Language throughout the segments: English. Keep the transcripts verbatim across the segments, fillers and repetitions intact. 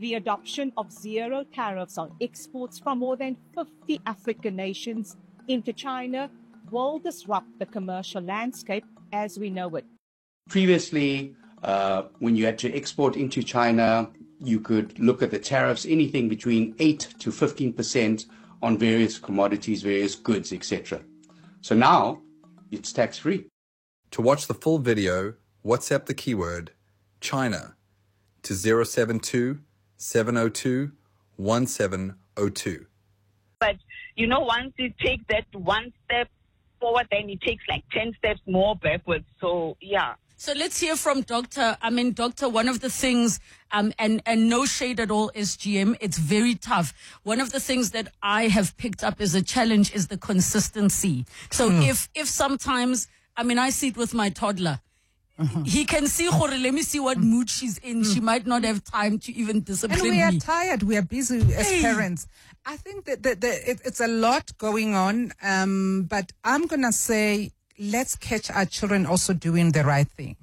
the adoption of zero tariffs on exports from more than fifty African nations into China will disrupt the commercial landscape as we know it. Previously, uh, when you had to export into China, you could look at the tariffs, anything between eight to fifteen percent on various commodities, various goods, et cetera. So now it's tax-free. To watch the full video, WhatsApp the keyword China to zero seven two, seven zero two, one seven zero two. But, you know, once you take that one step forward, then it takes like ten steps more backwards. So, yeah. So let's hear from Doctor I mean, Doctor, one of the things, um, and, and no shade at all, S G M, it's very tough. One of the things that I have picked up as a challenge is the consistency. So mm. if, if sometimes, I mean, I see it with my toddler. Mm-hmm. He can see, let me see what mood she's in. Mm. She might not have time to even discipline me. And we are me. tired. We are busy as hey. parents. I think that, that, that it, it's a lot going on. Um, but I'm going to say, let's catch our children also doing the right thing.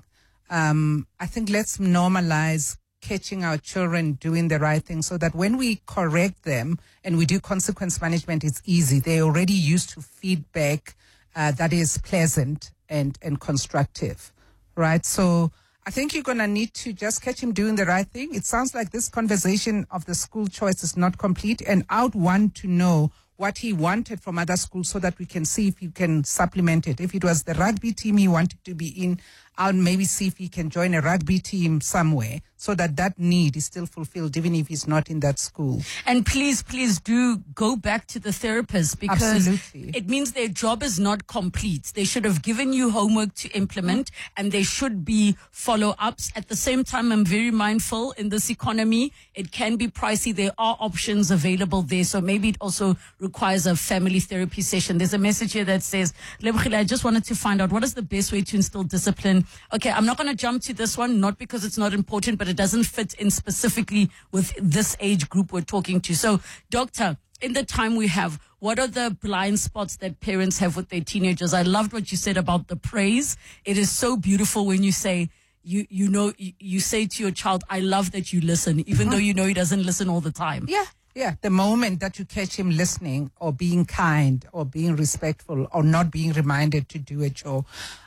Um, I think let's normalize catching our children doing the right thing so that when we correct them and we do consequence management, it's easy. They're already used to feedback uh, that is pleasant and, and constructive. Right. So I think you're going to need to just catch him doing the right thing. It sounds like this conversation of the school choice is not complete, and I would want to know what he wanted from other schools so that we can see if you can supplement it. If it was the rugby team he wanted to be in, I'll maybe see if he can join a rugby team somewhere so that that need is still fulfilled even if he's not in that school. And please, please do go back to the therapist because Absolutely. It means their job is not complete. They should have given you homework to implement and there should be follow-ups. At the same time, I'm very mindful in this economy. It can be pricey. There are options available there. So maybe it also requires a family therapy session. There's a message here that says, Lebogile, I just wanted to find out what is the best way to instill discipline. Okay, I'm not going to jump to this one, not because it's not important, but it doesn't fit in specifically with this age group we're talking to. So, Doctor, in the time we have, what are the blind spots that parents have with their teenagers? I loved what you said about the praise. It is so beautiful when you say, you you know, you, you say to your child, I love that you listen, even mm-hmm. though you know he doesn't listen all the time. Yeah. Yeah, the moment that you catch him listening or being kind or being respectful or not being reminded to do a chore.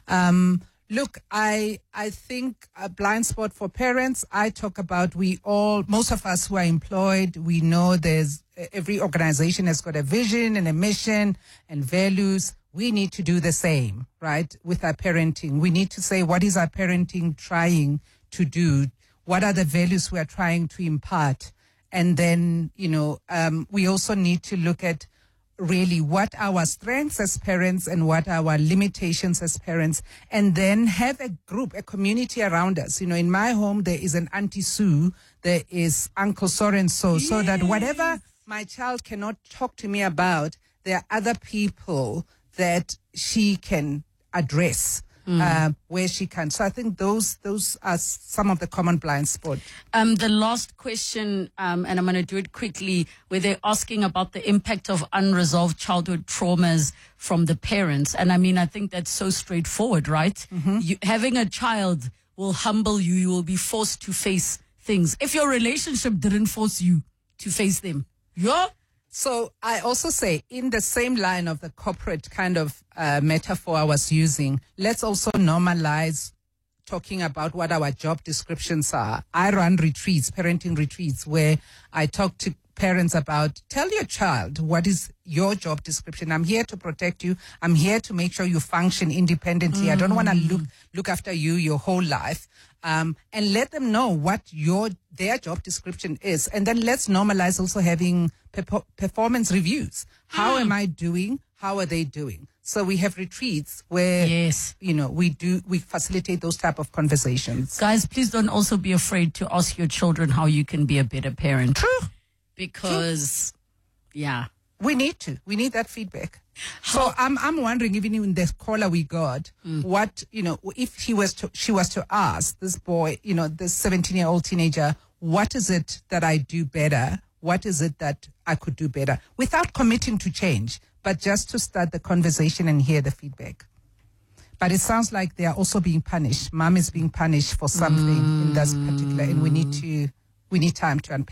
Um, look, I I think a blind spot for parents, I talk about we all, most of us who are employed, we know there's, every organization has got a vision and a mission and values. We need to do the same, right, with our parenting. We need to say, what is our parenting trying to do? What are the values we are trying to impart? And then, you know, um, we also need to look at really what our strengths as parents and what our limitations as parents, and then have a group, a community around us. You know, in my home, there is an Auntie Sue, there is Uncle So-and-so, yes. so that whatever my child cannot talk to me about, there are other people that she can address. Mm. Uh, where she can. So I think those those are some of the common blind spots. Um, the last question, um, and I'm going to do it quickly, where they're asking about the impact of unresolved childhood traumas from the parents. And I mean, I think that's so straightforward, right? Mm-hmm. You, having a child will humble you. You will be forced to face things. If your relationship didn't force you to face them, yeah. So I also say, in the same line of the corporate kind of uh, metaphor I was using, let's also normalize talking about what our job descriptions are. I run retreats, parenting retreats, where I talk to parents about, tell your child what is your job description. I'm here to protect you. I'm here to make sure you function independently. Mm. I don't want to look look after you your whole life. Um, and let them know what your their job description is. And then let's normalize also having pe- performance reviews. How mm. am I doing? How are they doing? So we have retreats where, yes. you know, we do, we facilitate those type of conversations. Guys, please don't also be afraid to ask your children how you can be a better parent. True. Because, True. yeah. We need to. We need that feedback. How? So I'm I'm wondering, even in the caller we got, mm. what, you know, if he was to, she was to ask this boy, you know, this seventeen-year-old teenager, what is it that I do better? What is it that I could do better? Without committing to change, but just to start the conversation and hear the feedback. But it sounds like they are also being punished. Mom is being punished for something mm. in this particular, and we need to, we need time to unpack.